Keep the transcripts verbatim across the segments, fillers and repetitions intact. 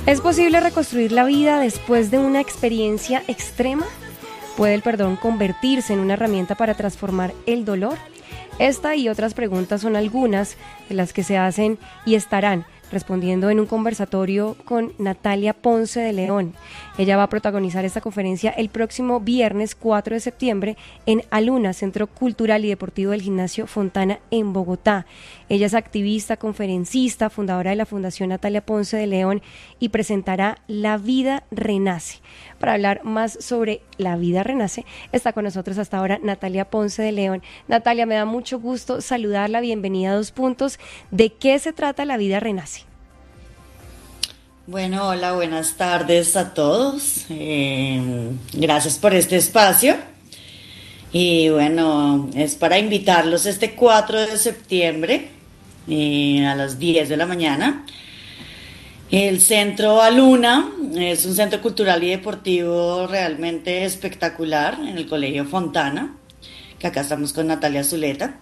¿Es posible reconstruir la vida después de una experiencia extrema? ¿Puede el perdón convertirse en una herramienta para transformar el dolor? Esta y otras preguntas son algunas de las que se hacen y estarán respondiendo en un conversatorio con Natalia Ponce de León. Ella va a protagonizar esta conferencia el próximo viernes cuatro de septiembre en Aluna, Centro Cultural y Deportivo del Gimnasio Fontana en Bogotá. Ella es activista, conferencista, fundadora de la Fundación Natalia Ponce de León y presentará La Vida Renace. Para hablar más sobre La Vida Renace, está con nosotros hasta ahora Natalia Ponce de León. Natalia, me da mucho gusto saludarla, bienvenida a Dos Puntos. ¿De qué se trata La Vida Renace? Bueno, hola, buenas tardes a todos. Eh, gracias por este espacio. Y bueno, es para invitarlos este cuatro de septiembre eh, a las diez de la mañana. El Centro Aluna es un centro cultural y deportivo realmente espectacular en el Colegio Fontana, que acá estamos con Natalia Zuleta.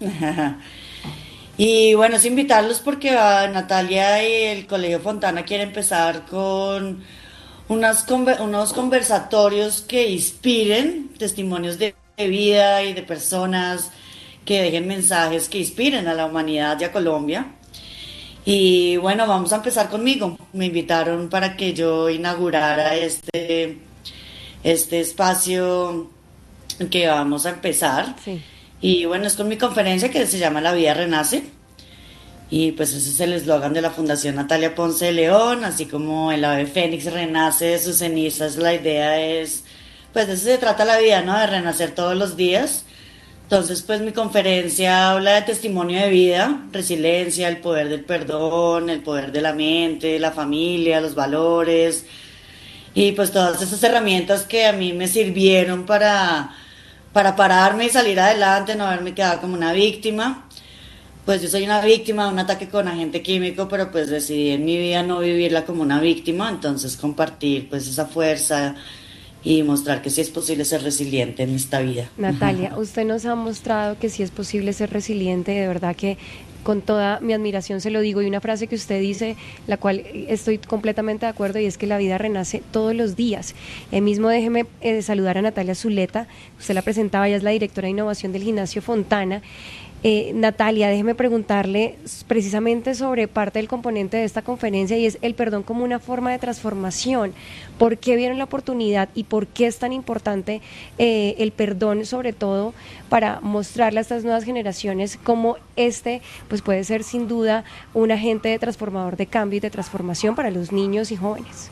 Y bueno, es invitarlos porque uh, Natalia y el Colegio Fontana quieren empezar con unas conver- unos conversatorios que inspiren testimonios de, de vida y de personas que dejen mensajes que inspiren a la humanidad y a Colombia. Y bueno, vamos a empezar conmigo. Me invitaron para que yo inaugurara este, este espacio que vamos a empezar. Sí. Y bueno, es con mi conferencia que se llama La Vida Renace. Y pues ese es el eslogan de la Fundación Natalia Ponce de León, así como el ave fénix renace de sus cenizas. La idea es, pues de eso se trata la vida, ¿no? De renacer todos los días. Entonces, pues mi conferencia habla de testimonio de vida, resiliencia, el poder del perdón, el poder de la mente, la familia, los valores. Y pues todas esas herramientas que a mí me sirvieron para... para pararme y salir adelante, no haberme quedado como una víctima. Pues yo soy una víctima de un ataque con agente químico, pero pues decidí en mi vida no vivirla como una víctima, entonces compartir pues esa fuerza y mostrar que sí es posible ser resiliente en esta vida. Natalia, usted nos ha mostrado que sí es posible ser resiliente, de verdad que con toda mi admiración se lo digo, y una frase que usted dice, la cual estoy completamente de acuerdo, y es que la vida renace todos los días. Eh, mismo déjeme eh, saludar a Natalia Zuleta, usted la presentaba, ella es la directora de innovación del Gimnasio Fontana. Eh, Natalia, déjeme preguntarle precisamente sobre parte del componente de esta conferencia, y es el perdón como una forma de transformación. ¿Por qué vieron la oportunidad y por qué es tan importante eh, el perdón, sobre todo para mostrarle a estas nuevas generaciones cómo este pues puede ser sin duda un agente de transformador de cambio y de transformación para los niños y jóvenes?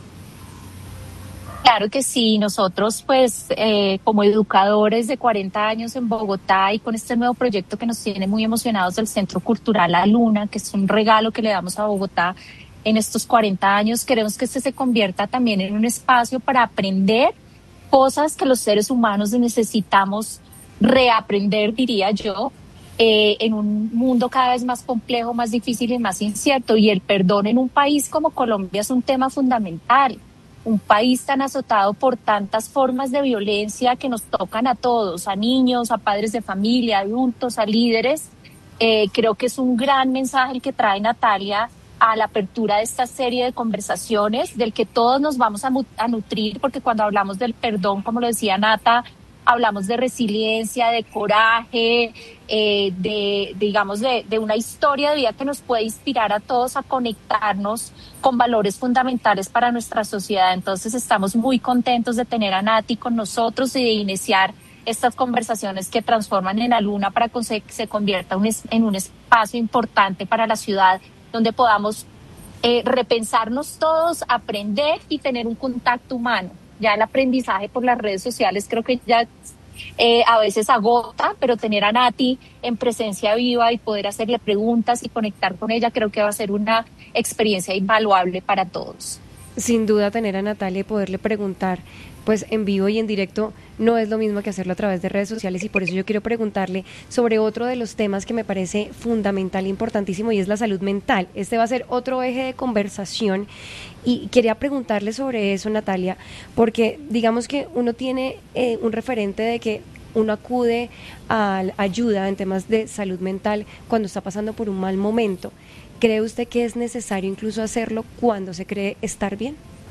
Claro que sí, nosotros pues eh, como educadores de cuarenta años en Bogotá y con este nuevo proyecto que nos tiene muy emocionados del Centro Cultural Aluna, que es un regalo que le damos a Bogotá en estos cuarenta años, queremos que este se convierta también en un espacio para aprender cosas que los seres humanos necesitamos reaprender, diría yo, eh, en un mundo cada vez más complejo, más difícil y más incierto, y el perdón en un país como Colombia es un tema fundamental. Un país tan azotado por tantas formas de violencia que nos tocan a todos, a niños, a padres de familia, a adultos, a líderes. Eh, creo que es un gran mensaje el que trae Natalia a la apertura de esta serie de conversaciones, del que todos nos vamos a, a nutrir, porque cuando hablamos del perdón, como lo decía Nata, hablamos de resiliencia, de coraje, eh, de, digamos, de, de una historia de vida que nos puede inspirar a todos a conectarnos con valores fundamentales para nuestra sociedad. Entonces estamos muy contentos de tener a Nati con nosotros y de iniciar estas conversaciones que transforman en Aluna para que se, se convierta un, en un espacio importante para la ciudad, donde podamos eh, repensarnos todos, aprender y tener un contacto humano. Ya el aprendizaje por las redes sociales creo que ya eh, a veces agota, pero tener a Nati en presencia viva y poder hacerle preguntas y conectar con ella creo que va a ser una experiencia invaluable para todos. Sin duda, tener a Natalia y poderle preguntar pues en vivo y en directo no es lo mismo que hacerlo a través de redes sociales, y por eso yo quiero preguntarle sobre otro de los temas que me parece fundamental e importantísimo, y es la salud mental. Este va a ser otro eje de conversación y quería preguntarle sobre eso, Natalia, porque digamos que uno tiene eh, un referente de que uno acude a ayuda en temas de salud mental cuando está pasando por un mal momento. ¿Cree usted que es necesario incluso hacerlo cuando se cree estar bien?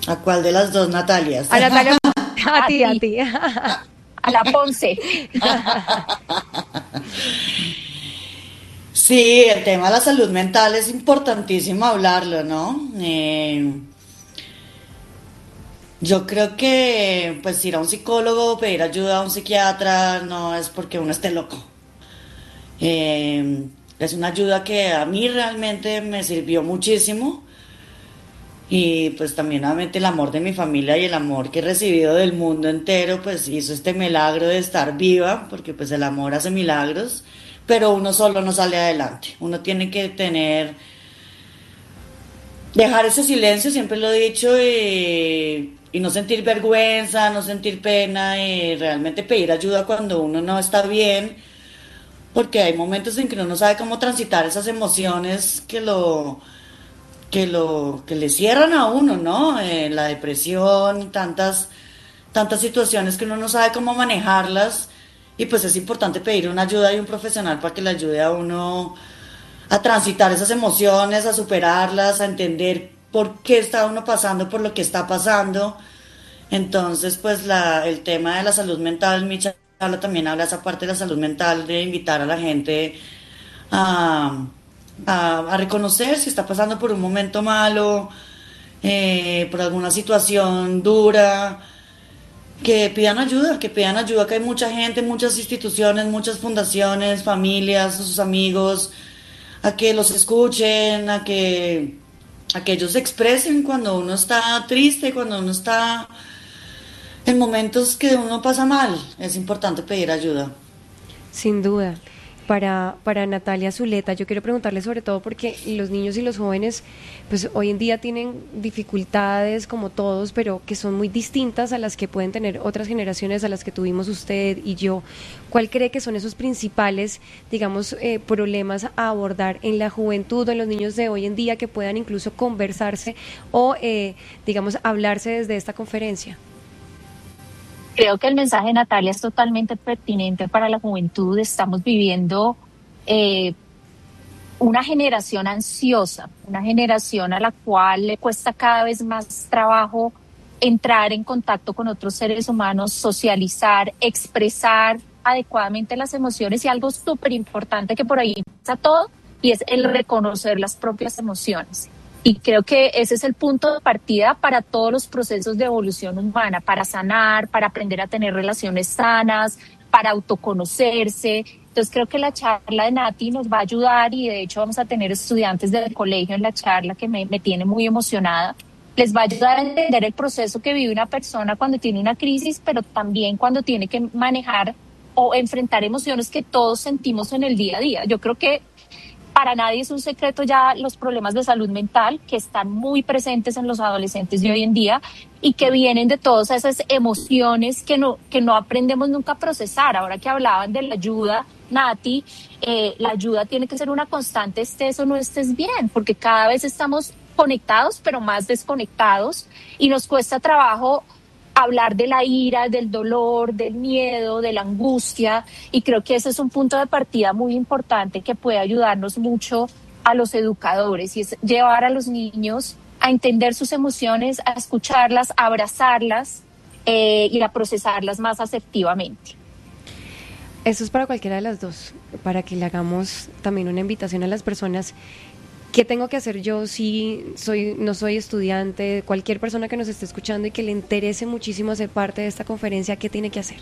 ¿A cuál de las dos Natalias? A Natalia, a A ti, a ti. ti. A la Ponce. Sí, el tema de la salud mental es importantísimo hablarlo, ¿no? Eh, yo creo que pues ir a un psicólogo, pedir ayuda a un psiquiatra, no es porque uno esté loco. Eh, es una ayuda que a mí realmente me sirvió muchísimo y pues también obviamente el amor de mi familia y el amor que he recibido del mundo entero pues hizo este milagro de estar viva, porque pues el amor hace milagros, pero uno solo no sale adelante, uno tiene que tener, dejar ese silencio, siempre lo he dicho, y, y no sentir vergüenza, no sentir pena y realmente pedir ayuda cuando uno no está bien, porque hay momentos en que uno no sabe cómo transitar esas emociones que lo que lo que le cierran a uno, ¿no? Eh, la depresión, tantas tantas situaciones que uno no sabe cómo manejarlas y pues es importante pedir una ayuda de un profesional para que le ayude a uno a transitar esas emociones, a superarlas, a entender por qué está uno pasando por lo que está pasando. Entonces, pues la, el tema de la salud mental, mi charla también habla esa parte de la salud mental, de invitar a la gente a, a, a reconocer si está pasando por un momento malo, eh, por alguna situación dura, que pidan ayuda, que pidan ayuda, que hay mucha gente, muchas instituciones, muchas fundaciones, familias, sus amigos, a que los escuchen, a que, a que ellos se expresen cuando uno está triste, cuando uno está en momentos que uno pasa mal. Es importante pedir ayuda. Sin duda. Para, para Natalia Zuleta, yo quiero preguntarle sobre todo porque los niños y los jóvenes, pues hoy en día tienen dificultades como todos, pero que son muy distintas a las que pueden tener otras generaciones, a las que tuvimos usted y yo. ¿Cuál cree que son esos principales, digamos, eh, problemas a abordar en la juventud o en los niños de hoy en día que puedan incluso conversarse o, eh, digamos, hablarse desde esta conferencia? Creo que el mensaje de Natalia es totalmente pertinente para la juventud. Estamos viviendo eh, una generación ansiosa, una generación a la cual le cuesta cada vez más trabajo entrar en contacto con otros seres humanos, socializar, expresar adecuadamente las emociones y algo súper importante que por ahí está todo y es el reconocer las propias emociones. Y creo que ese es el punto de partida para todos los procesos de evolución humana, para sanar, para aprender a tener relaciones sanas, para autoconocerse. Entonces creo que la charla de Nati nos va a ayudar y de hecho vamos a tener estudiantes del colegio en la charla que me, me tiene muy emocionada. Les va a ayudar a entender el proceso que vive una persona cuando tiene una crisis, pero también cuando tiene que manejar o enfrentar emociones que todos sentimos en el día a día. Yo creo que para nadie es un secreto ya los problemas de salud mental que están muy presentes en los adolescentes de hoy en día y que vienen de todas esas emociones que no, que no aprendemos nunca a procesar. Ahora que hablaban de la ayuda, Nati, eh, la ayuda tiene que ser una constante, estés o no estés bien, porque cada vez estamos conectados, pero más desconectados y nos cuesta trabajo hablar de la ira, del dolor, del miedo, de la angustia, y creo que ese es un punto de partida muy importante que puede ayudarnos mucho a los educadores, y es llevar a los niños a entender sus emociones, a escucharlas, a abrazarlas eh, y a procesarlas más asertivamente. Eso es para cualquiera de las dos, para que le hagamos también una invitación a las personas. ¿Qué tengo que hacer yo si soy, no soy estudiante? Cualquier persona que nos esté escuchando y que le interese muchísimo ser parte de esta conferencia, ¿qué tiene que hacer?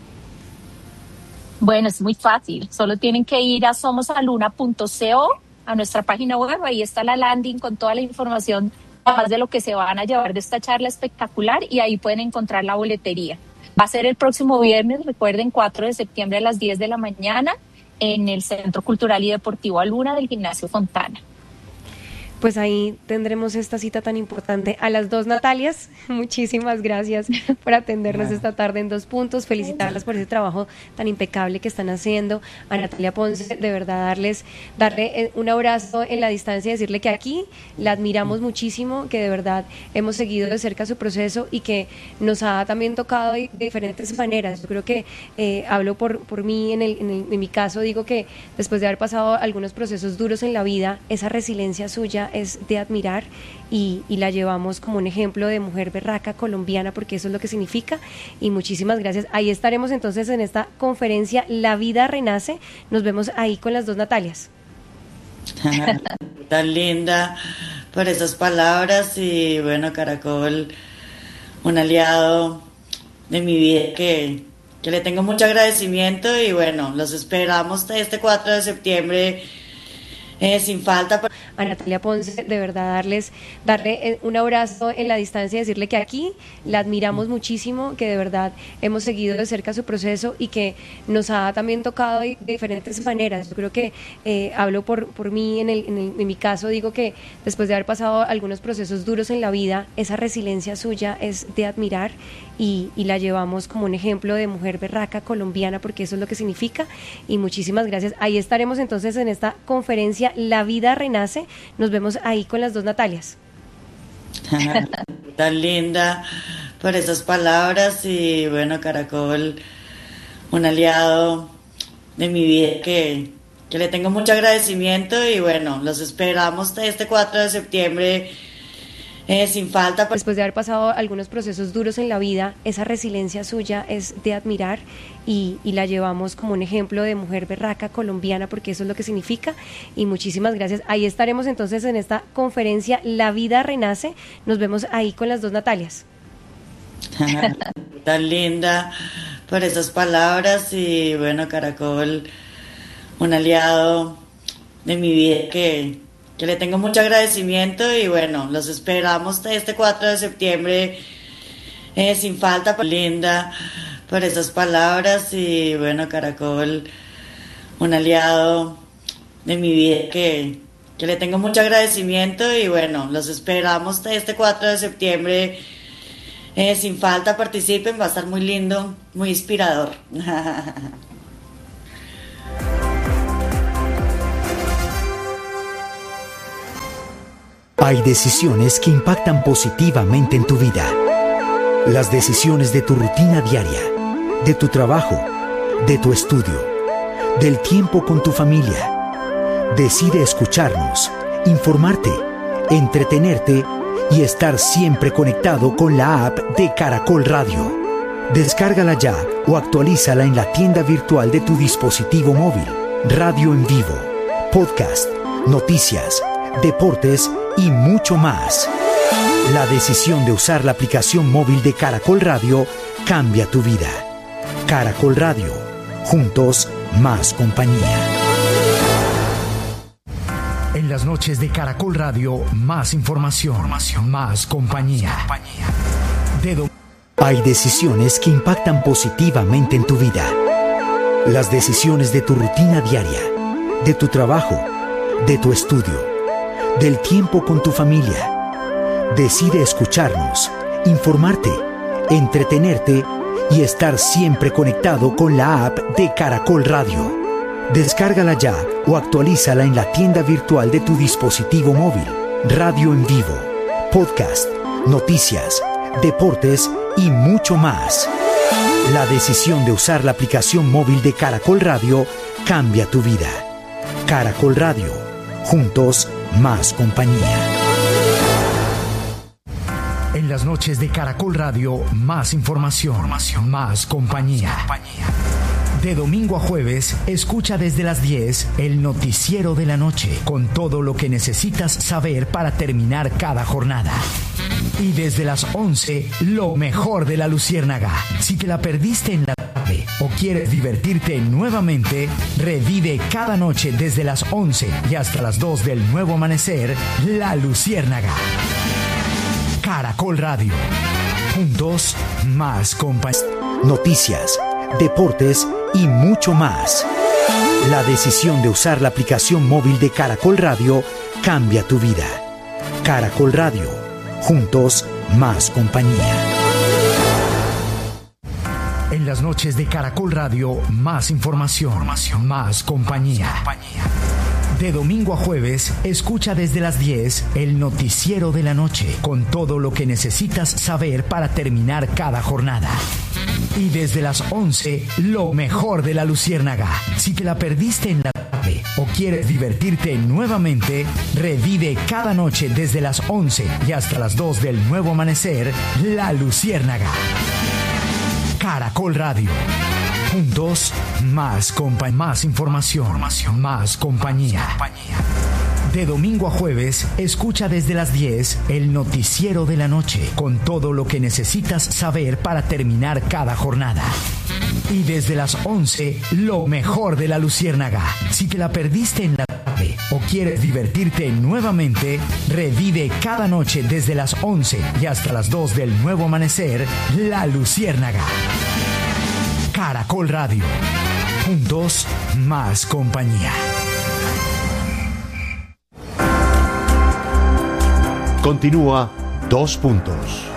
Bueno, es muy fácil. Solo tienen que ir a somosaluna punto co, a nuestra página web. Ahí está la landing con toda la información, además de lo que se van a llevar de esta charla espectacular, y ahí pueden encontrar la boletería. Va a ser el próximo viernes, recuerden, cuatro de septiembre a las diez de la mañana en el Centro Cultural y Deportivo Aluna del Gimnasio Fontana. Pues ahí tendremos esta cita tan importante. A las dos Natalias, muchísimas gracias por atendernos esta tarde en Dos Puntos, felicitarlas por ese trabajo tan impecable que están haciendo. A Natalia Ponce, de verdad darles, darle un abrazo en la distancia y decirle que aquí la admiramos muchísimo, que de verdad hemos seguido de cerca su proceso y que nos ha también tocado de diferentes maneras. Yo creo que eh, hablo por, por mí, en, el, en, el, en mi caso digo que después de haber pasado algunos procesos duros en la vida, esa resiliencia suya es de admirar y, y la llevamos como un ejemplo de mujer berraca colombiana, porque eso es lo que significa. Y muchísimas gracias. Ahí estaremos entonces en esta conferencia La Vida Renace. Nos vemos ahí con las dos Natalias. Tan linda por esas palabras. Y bueno, Caracol, un aliado de mi vida que, que le tengo mucho agradecimiento. Y bueno, los esperamos este cuatro de septiembre eh, sin falta. A Natalia Ponce, de verdad darles, darle un abrazo en la distancia y decirle que aquí la admiramos muchísimo, que de verdad hemos seguido de cerca su proceso y que nos ha también tocado de diferentes maneras. Yo creo que eh, hablo por, por mí, en, el, en, el, en mi caso digo que después de haber pasado algunos procesos duros en la vida, esa resiliencia suya es de admirar y, y la llevamos como un ejemplo de mujer berraca colombiana, porque eso es lo que significa. Y muchísimas gracias. Ahí estaremos entonces en esta conferencia La Vida Renace. Nos vemos ahí con las dos Natalias. Tan linda por esas palabras. Y bueno, Caracol, un aliado de mi vida que, que le tengo mucho agradecimiento. Y bueno, los esperamos este cuatro de septiembre eh, sin falta. Después de haber pasado algunos procesos duros en la vida, esa resiliencia suya es de admirar y, y la llevamos como un ejemplo de mujer berraca colombiana, porque eso es lo que significa. Y muchísimas gracias. Ahí estaremos entonces en esta conferencia La Vida Renace. Nos vemos ahí con las dos Natalias. Tan linda por esas palabras. Y bueno, Caracol, un aliado de mi vida que, que le tengo mucho agradecimiento. Y bueno, los esperamos este cuatro de septiembre eh, sin falta. Linda por esas palabras. Y bueno, Caracol, un aliado de mi vida que, que le tengo mucho agradecimiento. Y bueno, los esperamos este cuatro de septiembre eh, sin falta. Participen, va a estar muy lindo, muy inspirador. Hay decisiones que impactan positivamente en tu vida. Las decisiones de tu rutina diaria, de tu trabajo, de tu estudio, del tiempo con tu familia. Decide escucharnos, informarte, entretenerte y estar siempre conectado con la app de Caracol Radio. Descárgala ya o actualízala en la tienda virtual de tu dispositivo móvil. Radio en vivo, podcast, noticias, deportes y mucho más. La decisión de usar la aplicación móvil de Caracol Radio cambia tu vida. Caracol Radio. Juntos, más compañía. En las noches de Caracol Radio, más información, más compañía. De do- Hay decisiones que impactan positivamente en tu vida. Las decisiones de tu rutina diaria, de tu trabajo, de tu estudio, del tiempo con tu familia. Decide escucharnos, informarte, entretenerte y estar siempre conectado con la app de Caracol Radio. Descárgala ya o actualízala en la tienda virtual de tu dispositivo móvil. Radio en vivo, podcast, noticias, deportes y mucho más. La decisión de usar la aplicación móvil de Caracol Radio cambia tu vida. Caracol Radio. Juntos, más compañía. En las noches de Caracol Radio, más información, más compañía. De domingo a jueves, escucha desde las diez el noticiero de la noche, con todo lo que necesitas saber para terminar cada jornada. Y desde las once, lo mejor de la Luciérnaga. Si te la perdiste en la tarde o quieres divertirte nuevamente, revive cada noche desde las once y hasta las dos del nuevo amanecer, La Luciérnaga. Caracol Radio. Juntos, más compañía. Noticias, deportes y mucho más. La decisión de usar la aplicación móvil de Caracol Radio cambia tu vida. Caracol Radio. Juntos, más compañía. En las noches de Caracol Radio, más información, más compañía. De domingo a jueves, escucha desde las diez el noticiero de la noche, con todo lo que necesitas saber para terminar cada jornada. Y desde las once, lo mejor de la Luciérnaga. Si te la perdiste en la tarde o quieres divertirte nuevamente, revive cada noche desde las once y hasta las dos del nuevo amanecer La Luciérnaga. Caracol Radio. Juntos, más, compa- más información, más compañía. De domingo a jueves, escucha desde las diez el noticiero de la noche, con todo lo que necesitas saber para terminar cada jornada. Y desde las once, lo mejor de La Luciérnaga. Si te la perdiste en la tarde o quieres divertirte nuevamente, revive cada noche desde las once y hasta las dos del nuevo amanecer La Luciérnaga. Caracol Radio. Juntos, más compañía. Continúa Dos Puntos.